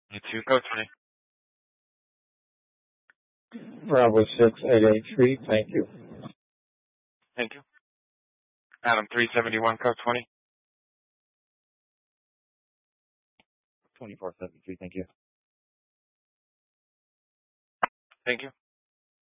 You too. Code 20. Bravo 6883, thank you. Thank you. Adam 371, code 20. 2473, thank you. Thank you.